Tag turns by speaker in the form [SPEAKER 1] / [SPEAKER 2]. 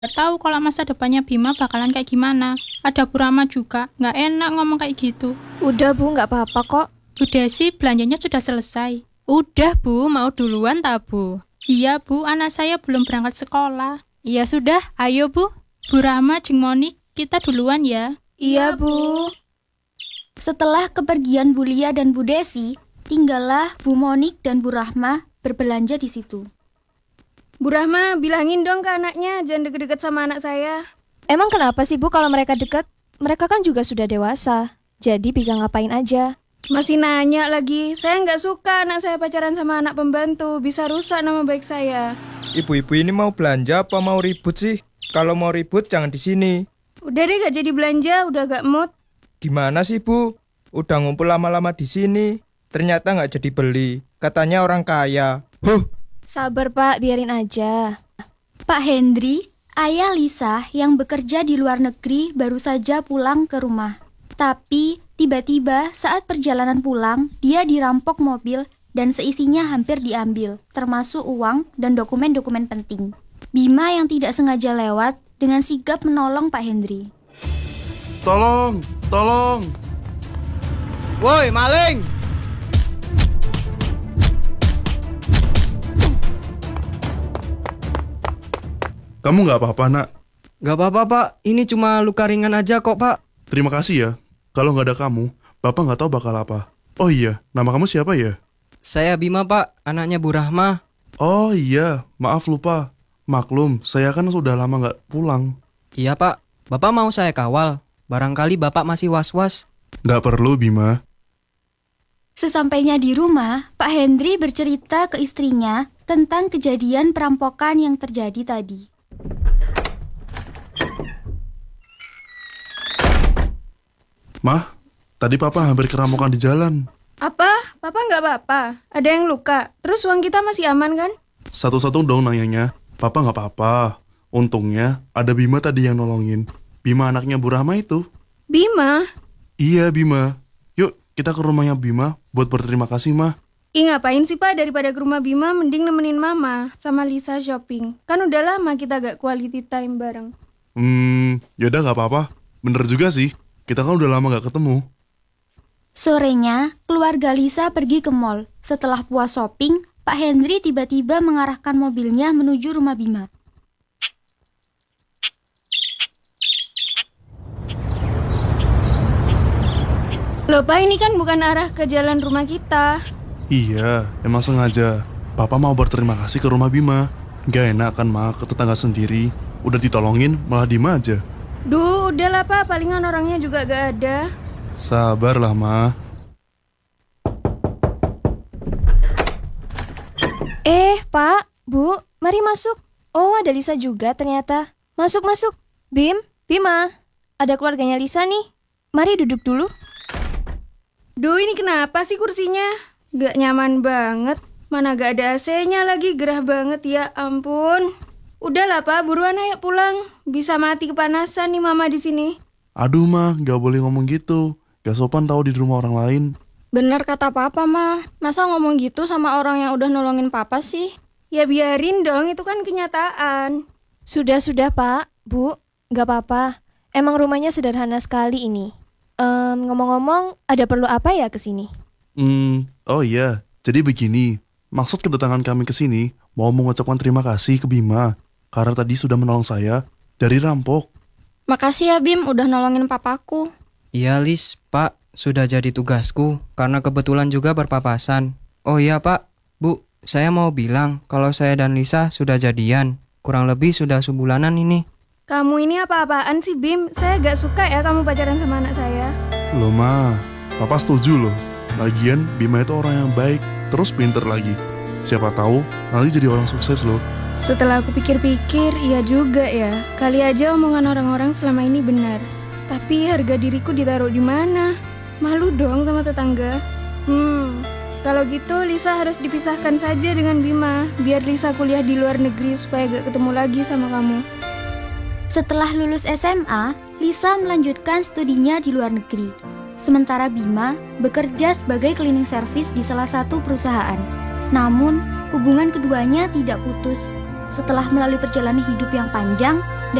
[SPEAKER 1] Gak tahu kalau masa depannya Bima bakalan kayak gimana. Ada Bu Rama juga, nggak enak ngomong kayak gitu.
[SPEAKER 2] Udah Bu, nggak apa-apa kok.
[SPEAKER 1] Bu Desi belanjanya sudah selesai.
[SPEAKER 3] Udah Bu, mau duluan tak Bu?
[SPEAKER 1] Iya Bu, anak saya belum berangkat sekolah.
[SPEAKER 3] Ya sudah, ayo Bu.
[SPEAKER 1] Bu Rama, Jeng Monik, kita duluan ya.
[SPEAKER 2] Iya Bu. Setelah kepergian Bu Lia dan Bu Desi, tinggallah Bu Monik dan Bu Rahma berbelanja di situ.
[SPEAKER 4] Bu Rahma, bilangin dong ke anaknya, jangan deket-deket sama anak saya.
[SPEAKER 2] Emang kenapa sih Bu kalau mereka dekat? Mereka kan juga sudah dewasa, jadi bisa ngapain aja.
[SPEAKER 4] Masih nanya lagi, saya nggak suka anak saya pacaran sama anak pembantu, bisa rusak nama baik saya.
[SPEAKER 5] Ibu-ibu ini mau belanja apa mau ribut sih? Kalau mau ribut jangan di sini.
[SPEAKER 4] Udah deh gak jadi belanja, udah gak mood.
[SPEAKER 5] Gimana sih Bu? Udah ngumpul lama-lama di sini, ternyata nggak jadi beli. Katanya orang kaya. Huh.
[SPEAKER 2] Sabar Pak, biarin aja. Pak Hendri, ayah Lisa yang bekerja di luar negeri baru saja pulang ke rumah. Tapi tiba-tiba saat perjalanan pulang, dia dirampok mobil dan seisinya hampir diambil, termasuk uang dan dokumen-dokumen penting. Bima yang tidak sengaja lewat dengan sigap menolong Pak Hendri.
[SPEAKER 6] Tolong, tolong.
[SPEAKER 7] Woi, maling!
[SPEAKER 6] Kamu nggak apa-apa, Nak?
[SPEAKER 7] Gak apa-apa, Pak. Ini cuma luka ringan aja kok, Pak.
[SPEAKER 6] Terima kasih ya. Kalau nggak ada kamu, Bapak nggak tahu bakal apa. Oh iya, nama kamu siapa ya?
[SPEAKER 7] Saya Bima, Pak. Anaknya Bu Rahma.
[SPEAKER 6] Oh iya, maaf lupa. Maklum, saya kan sudah lama nggak pulang.
[SPEAKER 7] Iya, Pak. Bapak mau saya kawal. Barangkali Bapak masih was-was.
[SPEAKER 6] Nggak perlu, Bima.
[SPEAKER 2] Sesampainya di rumah, Pak Hendri bercerita ke istrinya tentang kejadian perampokan yang terjadi tadi.
[SPEAKER 6] Mah, tadi Papa hampir kerampokan di jalan.
[SPEAKER 4] Apa? Papa nggak apa-apa? Ada yang luka? Terus uang kita masih aman kan?
[SPEAKER 6] Satu-satu dong nanyanya. Papa nggak apa-apa. Untungnya ada Bima tadi yang nolongin. Bima anaknya Bu Rahma itu.
[SPEAKER 4] Bima?
[SPEAKER 6] Iya, Bima. Yuk, kita ke rumahnya Bima buat berterima kasih, Mah.
[SPEAKER 4] Ih ngapain sih Pak, daripada ke rumah Bima mending nemenin Mama sama Lisa shopping. Kan udah lama kita gak quality time bareng.
[SPEAKER 6] Yaudah nggak apa-apa. Bener juga sih. Kita kan udah lama nggak ketemu.
[SPEAKER 2] Sorenya, keluarga Lisa pergi ke mall. Setelah puas shopping, Pak Hendri tiba-tiba mengarahkan mobilnya menuju rumah Bima.
[SPEAKER 4] Loh Pak, ini kan bukan arah ke jalan rumah kita.
[SPEAKER 6] Iya, emang sengaja. Papa mau berterima kasih ke rumah Bima. Gak enak kan, Ma, ke tetangga sendiri. Udah ditolongin, malah diem aja.
[SPEAKER 4] Duh, udahlah Pak, palingan orangnya juga gak ada.
[SPEAKER 6] Sabarlah, Ma.
[SPEAKER 2] Pak, Bu, mari masuk. Oh, ada Lisa juga ternyata. Masuk. Bima, ada keluarganya Lisa nih. Mari duduk dulu.
[SPEAKER 4] Duh, ini kenapa sih kursinya? Gak nyaman banget. Mana gak ada AC-nya lagi, gerah banget ya ampun. Udahlah Pak, buruan ayo pulang. Bisa mati kepanasan nih Mama di sini.
[SPEAKER 6] Aduh, Ma, gak boleh ngomong gitu. Gak sopan tahu di rumah orang lain.
[SPEAKER 1] Bener kata Papa, mah. Masa ngomong gitu sama orang yang udah nolongin Papa sih?
[SPEAKER 4] Ya biarin dong, itu kan kenyataan.
[SPEAKER 2] Sudah, Pak. Bu, gak apa-apa. Emang rumahnya sederhana sekali ini. Ngomong-ngomong, ada perlu apa ya ke sini?
[SPEAKER 6] Oh iya. Jadi begini. Maksud kedatangan kami ke sini mau mengucapkan terima kasih ke Bima karena tadi sudah menolong saya dari rampok.
[SPEAKER 1] Makasih ya Bim, udah nolongin papaku.
[SPEAKER 7] Iya, Lis. Pak, sudah jadi tugasku karena kebetulan juga berpapasan. Oh iya, Pak. Bu, saya mau bilang kalau saya dan Lisa sudah jadian. Kurang lebih sudah sebulanan ini.
[SPEAKER 4] Kamu ini apa-apaan sih Bim? Saya gak suka ya kamu pacaran sama anak saya.
[SPEAKER 6] Loh, Ma. Papa setuju loh. Lagian Bima itu orang yang baik, terus pinter lagi. Siapa tahu nanti jadi orang sukses loh.
[SPEAKER 4] Setelah aku pikir-pikir, iya juga ya. Kali aja omongan orang-orang selama ini benar. Tapi harga diriku ditaruh di mana? Malu dong sama tetangga. Kalau gitu Lisa harus dipisahkan saja dengan Bima. Biar Lisa kuliah di luar negeri supaya gak ketemu lagi sama kamu.
[SPEAKER 2] Setelah lulus SMA, Lisa melanjutkan studinya di luar negeri. Sementara Bima bekerja sebagai cleaning service di salah satu perusahaan. Namun, hubungan keduanya tidak putus. Setelah melalui perjalanan hidup yang panjang,